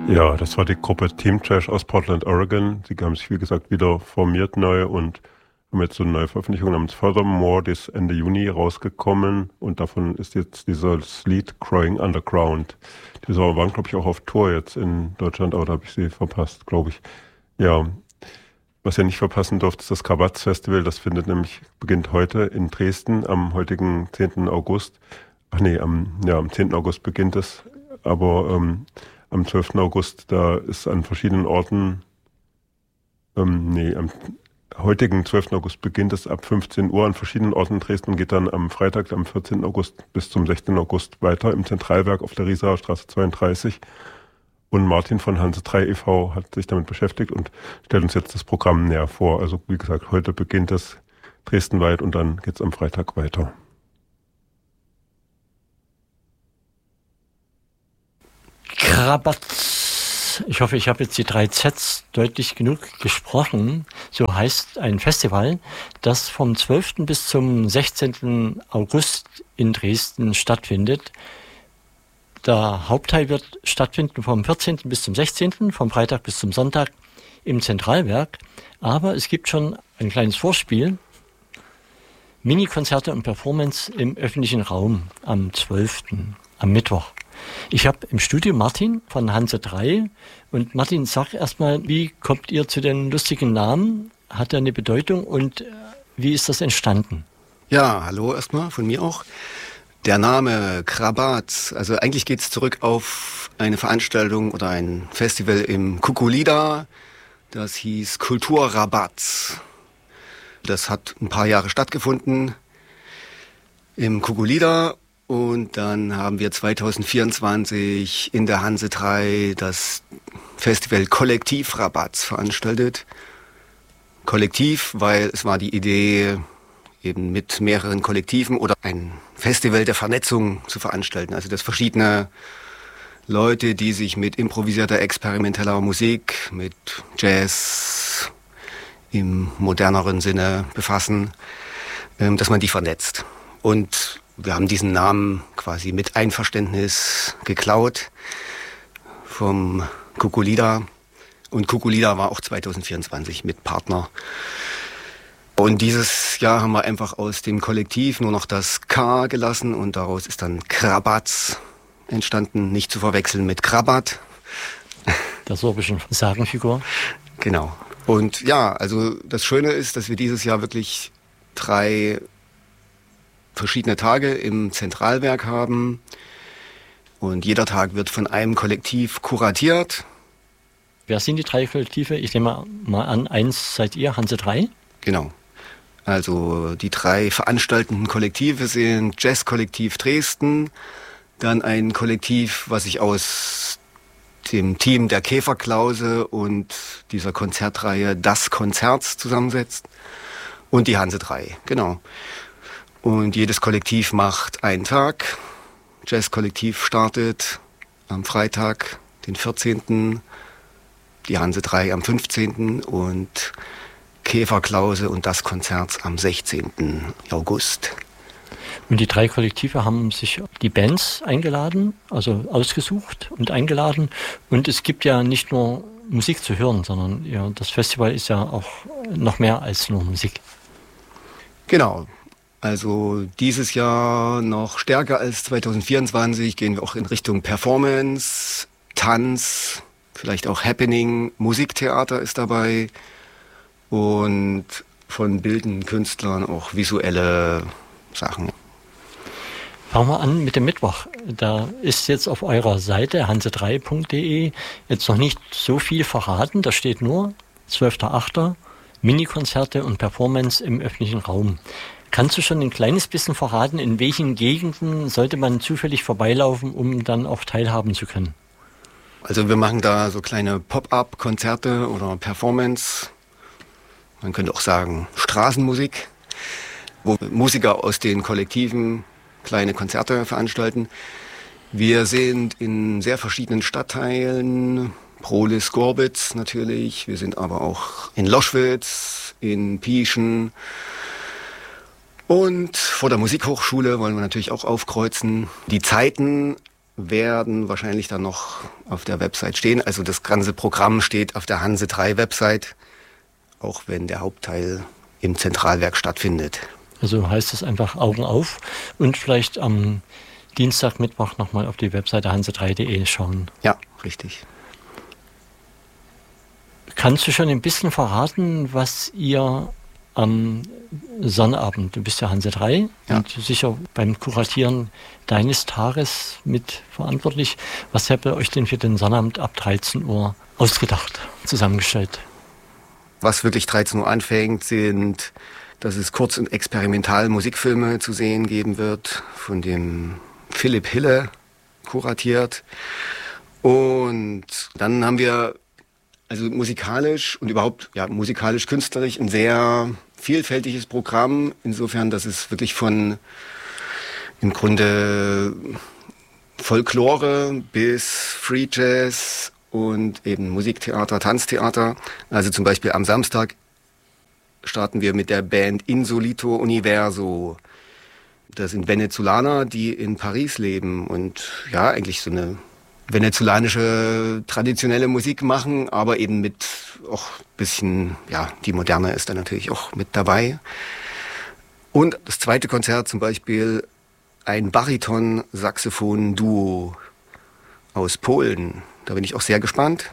Ja, das war die Gruppe Team Trash aus Portland, Oregon. Sie haben sich, wie gesagt, wieder formiert neu und haben jetzt so eine neue Veröffentlichung namens Furthermore, die ist Ende Juni rausgekommen und davon ist jetzt dieses Lied Growing Underground. Die waren, glaube ich, auch auf Tour jetzt in Deutschland, aber da habe ich sie verpasst, glaube ich. Ja, was ihr nicht verpassen dürft, ist das Krabatz Festival. Das beginnt heute in Dresden am heutigen 10. August. Ach nee, am 10. August beginnt es, aber am 12. August, da ist an verschiedenen Orten, am heutigen 12. August beginnt es ab 15 Uhr an verschiedenen Orten in Dresden und geht dann am Freitag, am 14. August bis zum 16. August weiter im Zentralwerk auf der Rieserer Straße 32. Und Martin von Hanse 3 e.V. hat sich damit beschäftigt und stellt uns jetzt das Programm näher vor. Also wie gesagt, heute beginnt es dresdenweit und dann geht es am Freitag weiter. Krabatz. Ich hoffe, ich habe jetzt die 3 Zs deutlich genug gesprochen. So heißt ein Festival, das vom 12. bis zum 16. August in Dresden stattfindet. Der Hauptteil wird stattfinden vom 14. bis zum 16., vom Freitag bis zum Sonntag im Zentralwerk. Aber es gibt schon ein kleines Vorspiel. Mini-Konzerte und Performance im öffentlichen Raum am 12., am Mittwoch. Ich habe im Studio Martin von Hanse 3. Und Martin, sag erstmal, wie kommt ihr zu den lustigen Namen? Hat er eine Bedeutung und wie ist das entstanden? Ja, hallo erstmal von mir auch. Der Name Krabatz, also eigentlich geht es zurück auf eine Veranstaltung oder ein Festival im Kukulida. Das hieß Kulturrabatz. Das hat ein paar Jahre stattgefunden im Kukulida. Und dann haben wir 2024 in der Hanse 3 das Festival Kollektivrabatz veranstaltet. Kollektiv, weil es war die Idee, eben mit mehreren Kollektiven oder ein Festival der Vernetzung zu veranstalten. Also dass verschiedene Leute, die sich mit improvisierter, experimenteller Musik, mit Jazz im moderneren Sinne befassen, dass man die vernetzt. Und wir haben diesen Namen quasi mit Einverständnis geklaut vom Kukulida. Und Kukulida war auch 2024 mit Partner. Und dieses Jahr haben wir einfach aus dem Kollektiv nur noch das K gelassen und daraus ist dann Krabatz entstanden, nicht zu verwechseln mit Krabat. Der sorbischen Sagenfigur. Genau. Und ja, also das Schöne ist, dass wir dieses Jahr wirklich 3 verschiedene Tage im Zentralwerk haben. Und jeder Tag wird von einem Kollektiv kuratiert. Wer sind die 3 Kollektive? Ich nehme mal an, 1 seid ihr, Hanse 3? Genau. Also die 3 veranstaltenden Kollektive sind Jazz-Kollektiv Dresden, dann ein Kollektiv, was sich aus dem Team der Käferklause und dieser Konzertreihe Das Konzerts zusammensetzt und die Hanse 3, genau. Und jedes Kollektiv macht einen Tag. Jazz-Kollektiv startet am Freitag, den 14., die Hanse 3 am 15. und Käferklause und das Konzert am 16. August. Und die 3 Kollektive haben sich die Bands eingeladen, also ausgesucht und eingeladen. Und es gibt ja nicht nur Musik zu hören, sondern ja, das Festival ist ja auch noch mehr als nur Musik. Genau. Also dieses Jahr noch stärker als 2024 gehen wir auch in Richtung Performance, Tanz, vielleicht auch Happening, Musiktheater ist dabei. Und von bildenden Künstlern auch visuelle Sachen. Fangen wir an mit dem Mittwoch. Da ist jetzt auf eurer Seite hanse3.de jetzt noch nicht so viel verraten. Da steht nur 12.8. Mini-Konzerte und Performance im öffentlichen Raum. Kannst du schon ein kleines bisschen verraten, in welchen Gegenden sollte man zufällig vorbeilaufen, um dann auch teilhaben zu können? Also wir machen da so kleine Pop-up-Konzerte oder Performance. Man könnte auch sagen Straßenmusik, wo Musiker aus den Kollektiven kleine Konzerte veranstalten. Wir sind in sehr verschiedenen Stadtteilen, Prohlis-Gorbitz natürlich. Wir sind aber auch in Loschwitz, in Pieschen. Und vor der Musikhochschule wollen wir natürlich auch aufkreuzen. Die Zeiten werden wahrscheinlich dann noch auf der Website stehen. Also das ganze Programm steht auf der Hanse 3 Website, auch wenn der Hauptteil im Zentralwerk stattfindet. Also heißt es einfach Augen auf und vielleicht am Dienstag, Mittwoch nochmal auf die Webseite hanse3.de schauen. Ja, richtig. Kannst du schon ein bisschen verraten, was ihr am Sonnabend, du bist ja Hanse 3 und sicher beim Kuratieren deines Tages mit verantwortlich, was habt ihr euch denn für den Sonnabend ab 13 Uhr ausgedacht, zusammengestellt? Was wirklich 13 Uhr anfängt, sind, dass es Kurz- und Experimental-Musikfilme zu sehen geben wird, von dem Philipp Hille kuratiert. Und dann haben wir also musikalisch und überhaupt musikalisch-künstlerisch ein sehr vielfältiges Programm, insofern, dass es wirklich von im Grunde Folklore bis Free Jazz und eben Musiktheater, Tanztheater. Also zum Beispiel am Samstag starten wir mit der Band Insolito Universo. Das sind Venezolaner, die in Paris leben und ja, eigentlich so eine venezolanische traditionelle Musik machen, aber eben mit auch ein bisschen, ja, die Moderne ist da natürlich auch mit dabei. Und das zweite Konzert zum Beispiel ein Bariton-Saxophon-Duo aus Polen. Da bin ich auch sehr gespannt.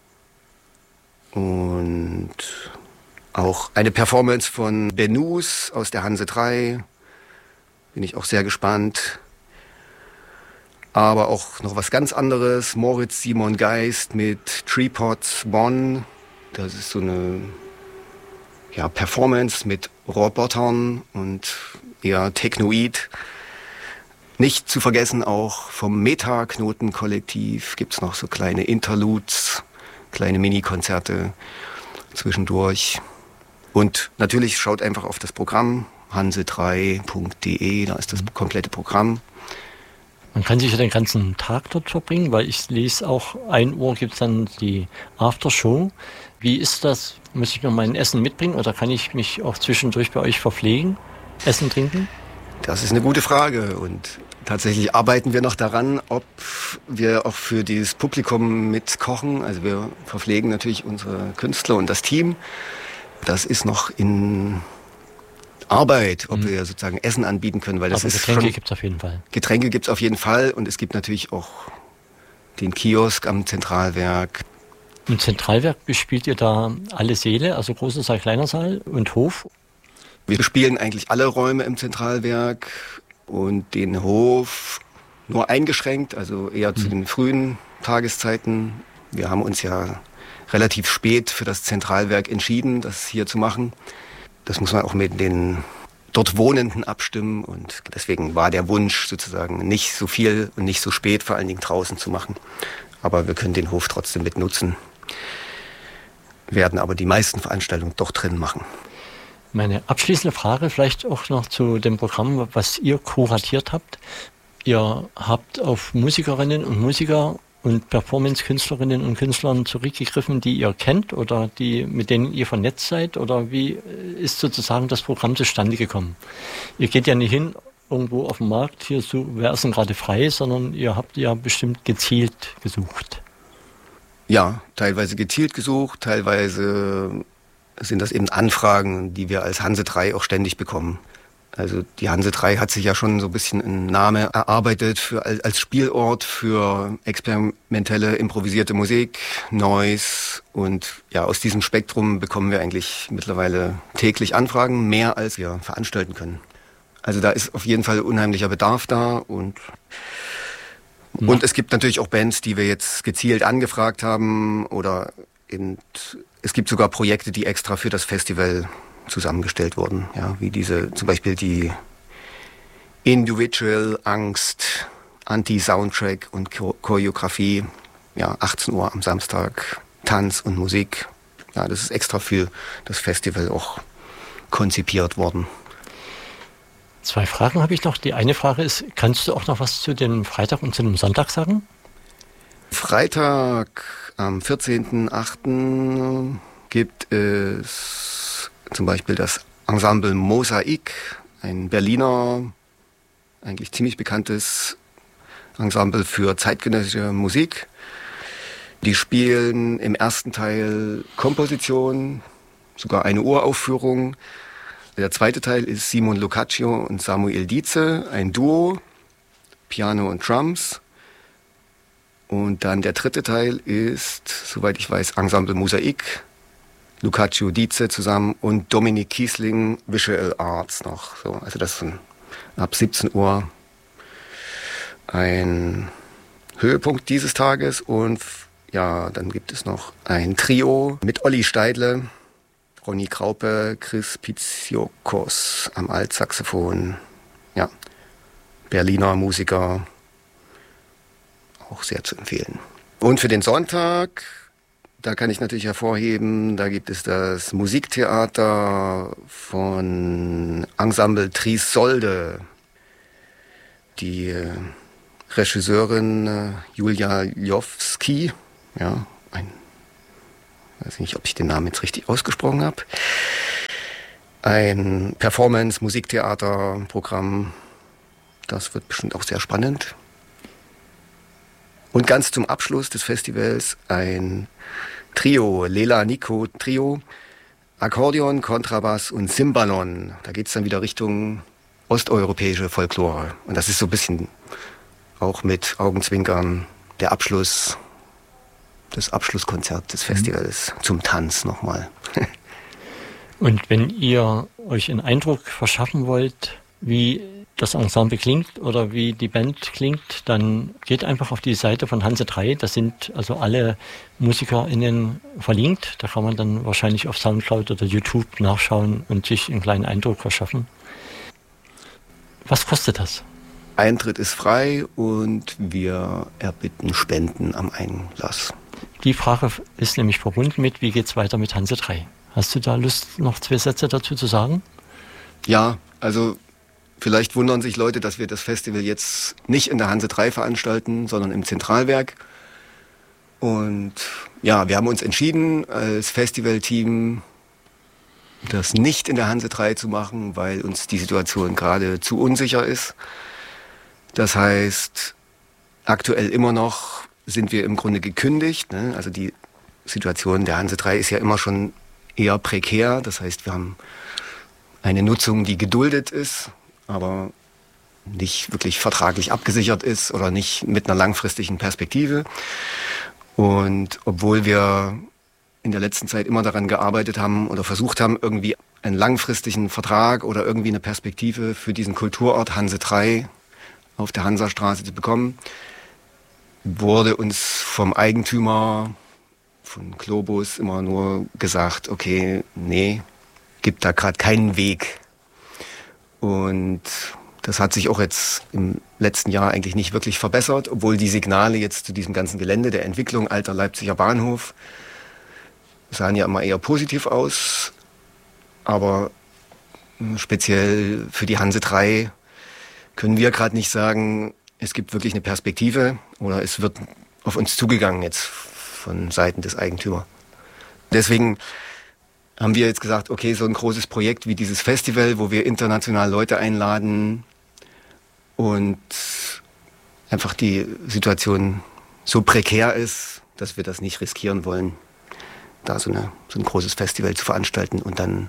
Und auch eine Performance von Benus aus der Hanse 3. Bin ich auch sehr gespannt. Aber auch noch was ganz anderes. Moritz Simon Geist mit Treepots Bonn. Das ist so eine Performance mit Robotern und eher Technoid. Nicht zu vergessen auch vom Metaknoten-Kollektiv gibt es noch so kleine Interludes, kleine Mini-Konzerte zwischendurch. Und natürlich schaut einfach auf das Programm hanse3.de, da ist das komplette Programm. Man kann sich ja den ganzen Tag dort verbringen, weil ich lese auch, 1 Uhr gibt es dann die Aftershow. Wie ist das? Muss ich mir mein Essen mitbringen oder kann ich mich auch zwischendurch bei euch verpflegen? Essen, trinken? Das ist eine gute Frage und tatsächlich arbeiten wir noch daran, ob wir auch für dieses Publikum mitkochen. Also wir verpflegen natürlich unsere Künstler und das Team. Das ist noch in Arbeit, ob wir sozusagen Essen anbieten können, weil das aber ist Getränke gibt es auf jeden Fall. Getränke gibt es auf jeden Fall und es gibt natürlich auch den Kiosk am Zentralwerk. Im Zentralwerk bespielt ihr da alle Säle, also großer Saal, kleiner Saal und Hof? Wir bespielen eigentlich alle Räume im Zentralwerk und den Hof nur eingeschränkt, also eher zu den frühen Tageszeiten. Wir haben uns ja relativ spät für das Zentralwerk entschieden, das hier zu machen. Das muss man auch mit den dort Wohnenden abstimmen und deswegen war der Wunsch sozusagen nicht so viel und nicht so spät, vor allen Dingen draußen zu machen. Aber wir können den Hof trotzdem mit nutzen, werden aber die meisten Veranstaltungen doch drin machen. Meine abschließende Frage vielleicht auch noch zu dem Programm, was ihr kuratiert habt. Ihr habt auf Musikerinnen und Musiker und Performance-Künstlerinnen und Künstlern zurückgegriffen, die ihr kennt oder mit denen ihr vernetzt seid? Oder wie ist sozusagen das Programm zustande gekommen? Ihr geht ja nicht hin irgendwo auf dem Markt, hier so, wer ist denn gerade frei, sondern ihr habt ja bestimmt gezielt gesucht. Ja, teilweise gezielt gesucht, teilweise sind das eben Anfragen, die wir als Hanse 3 auch ständig bekommen. Also die Hanse 3 hat sich ja schon so ein bisschen einen Namen erarbeitet als Spielort für experimentelle, improvisierte Musik, Noise. Und ja, aus diesem Spektrum bekommen wir eigentlich mittlerweile täglich Anfragen, mehr als wir veranstalten können. Also da ist auf jeden Fall unheimlicher Bedarf da und es gibt natürlich auch Bands, die wir jetzt gezielt angefragt haben oder es gibt sogar Projekte, die extra für das Festival zusammengestellt wurden, ja, wie zum Beispiel die Individual Angst, Anti-Soundtrack und Choreografie, ja, 18 Uhr am Samstag, Tanz und Musik. Ja, das ist extra für das Festival auch konzipiert worden. 2 Fragen habe ich noch. Die eine Frage ist, kannst du auch noch was zu dem Freitag und zu dem Sonntag sagen? Freitag am 14.08. gibt es zum Beispiel das Ensemble Mosaik, ein Berliner, eigentlich ziemlich bekanntes Ensemble für zeitgenössische Musik. Die spielen im ersten Teil Komposition, sogar eine Uraufführung. Der zweite Teil ist Simon Locaccio und Samuel Dietze, ein Duo, Piano und Drums. Und dann der dritte Teil ist, soweit ich weiß, Ensemble Mosaik, Locaccio, Dietze zusammen und Dominik Kiesling, Visual Arts noch. So, also das ist ab 17 Uhr ein Höhepunkt dieses Tages. Und ja, dann gibt es noch ein Trio mit Olli Steidle, Ronny Kraupe, Chris Piziokos am Altsaxophon. Ja, Berliner Musiker, auch sehr zu empfehlen. Und für den Sonntag, da kann ich natürlich hervorheben, da gibt es das Musiktheater von Ensemble Trisolde. Die Regisseurin Julia Jowski, ja, weiß nicht, ob ich den Namen jetzt richtig ausgesprochen habe. Ein Performance-Musiktheater-Programm, das wird bestimmt auch sehr spannend. Und ganz zum Abschluss des Festivals ein Trio, Lela Nico Trio, Akkordeon, Kontrabass und Cimbalom. Da geht es dann wieder Richtung osteuropäische Folklore. Und das ist so ein bisschen auch mit Augenzwinkern der Abschluss, das Abschlusskonzert des Festivals zum Tanz nochmal. Und wenn ihr euch einen Eindruck verschaffen wollt, wie das Ensemble klingt oder wie die Band klingt, dann geht einfach auf die Seite von Hanse 3. Da sind also alle MusikerInnen verlinkt. Da kann man dann wahrscheinlich auf Soundcloud oder YouTube nachschauen und sich einen kleinen Eindruck verschaffen. Was kostet das? Eintritt ist frei und wir erbitten Spenden am Einlass. Die Frage ist nämlich verbunden mit, wie geht's weiter mit Hanse 3? Hast du da Lust, noch 2 Sätze dazu zu sagen? Ja, also vielleicht wundern sich Leute, dass wir das Festival jetzt nicht in der Hanse 3 veranstalten, sondern im Zentralwerk. Und ja, wir haben uns entschieden, als Festivalteam das nicht in der Hanse 3 zu machen, weil uns die Situation gerade zu unsicher ist. Das heißt, aktuell immer noch sind wir im Grunde gekündigt. Ne? Also die Situation der Hanse 3 ist ja immer schon eher prekär. Das heißt, wir haben eine Nutzung, die geduldet ist, aber nicht wirklich vertraglich abgesichert ist oder nicht mit einer langfristigen Perspektive. Und obwohl wir in der letzten Zeit immer daran gearbeitet haben oder versucht haben, irgendwie einen langfristigen Vertrag oder irgendwie eine Perspektive für diesen Kulturort Hanse 3 auf der Hansastraße zu bekommen, wurde uns vom Eigentümer, von Globus, immer nur gesagt, okay, nee, gibt da gerade keinen Weg. Und das hat sich auch jetzt im letzten Jahr eigentlich nicht wirklich verbessert, obwohl die Signale jetzt zu diesem ganzen Gelände der Entwicklung alter Leipziger Bahnhof sahen ja immer eher positiv aus. Aber speziell für die Hanse 3 können wir gerade nicht sagen, es gibt wirklich eine Perspektive oder es wird auf uns zugegangen jetzt von Seiten des Eigentümers. Deswegen haben wir jetzt gesagt, okay, so ein großes Projekt wie dieses Festival, wo wir international Leute einladen und einfach die Situation so prekär ist, dass wir das nicht riskieren wollen, da so ein großes Festival zu veranstalten und dann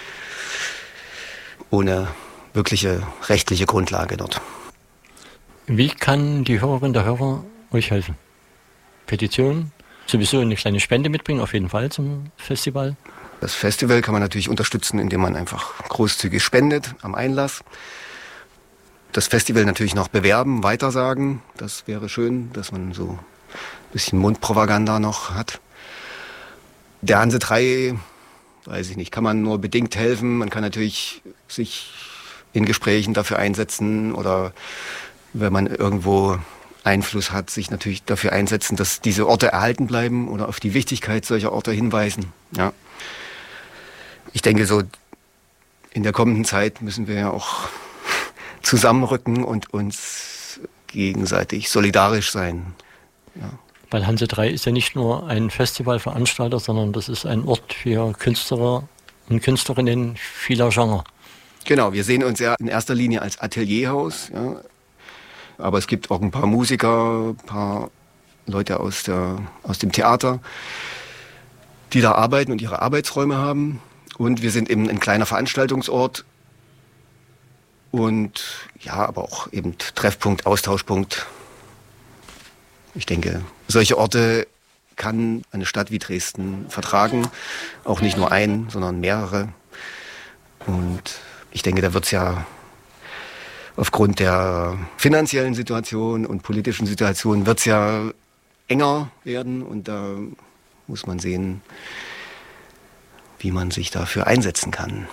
ohne wirkliche rechtliche Grundlage dort. Wie kann die Hörerin der Hörer euch helfen? Petition, sowieso eine kleine Spende mitbringen, auf jeden Fall zum Festival. Das Festival kann man natürlich unterstützen, indem man einfach großzügig spendet am Einlass. Das Festival natürlich noch bewerben, weitersagen. Das wäre schön, dass man so ein bisschen Mundpropaganda noch hat. Der Hanse 3, weiß ich nicht, kann man nur bedingt helfen. Man kann natürlich sich in Gesprächen dafür einsetzen oder wenn man irgendwo Einfluss hat, sich natürlich dafür einsetzen, dass diese Orte erhalten bleiben oder auf die Wichtigkeit solcher Orte hinweisen. Ja. Ich denke, so in der kommenden Zeit müssen wir ja auch zusammenrücken und uns gegenseitig solidarisch sein. Ja. Weil Hanse 3 ist ja nicht nur ein Festivalveranstalter, sondern das ist ein Ort für Künstler und Künstlerinnen vieler Genre. Genau, wir sehen uns ja in erster Linie als Atelierhaus. Ja. Aber es gibt auch ein paar Musiker, ein paar Leute aus dem Theater, die da arbeiten und ihre Arbeitsräume haben. Und wir sind eben ein kleiner Veranstaltungsort und ja, aber auch eben Treffpunkt, Austauschpunkt. Ich denke, solche Orte kann eine Stadt wie Dresden vertragen. Auch nicht nur einen, sondern mehrere. Und ich denke, da wird es ja aufgrund der finanziellen Situation und politischen Situation wird es ja enger werden. Und da muss man sehen, wie man sich dafür einsetzen kann.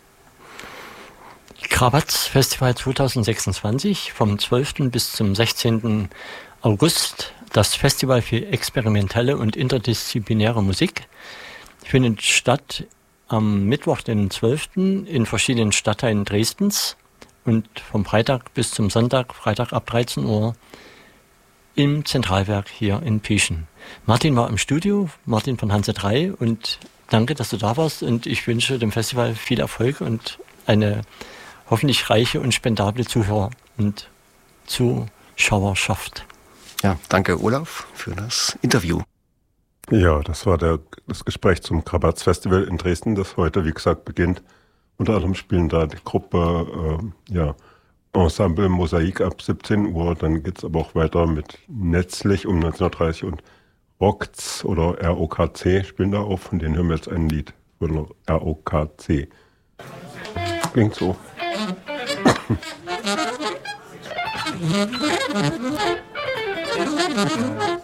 Krabatz Festival 2026 vom 12. bis zum 16. August. Das Festival für experimentelle und interdisziplinäre Musik findet statt am Mittwoch, den 12. in verschiedenen Stadtteilen Dresdens und vom Freitag bis zum Sonntag, Freitag ab 13 Uhr im Zentralwerk hier in Pieschen. Martin war im Studio, Martin von Hanse 3, und danke, dass du da warst, und ich wünsche dem Festival viel Erfolg und eine hoffentlich reiche und spendable Zuhörer- und Zuschauerschaft. Ja, danke Olaf für das Interview. Ja, das war das Gespräch zum Krabatz Festival in Dresden, das heute, wie gesagt, beginnt. Unter anderem spielen da die Gruppe Ensemble Mosaik ab 17 Uhr. Dann geht's aber auch weiter mit Netzlich um 19.30 Uhr und Rokz oder ROKC spielen da auf. Von denen hören wir jetzt ein Lied von ROKC. Klingt so. Thank you.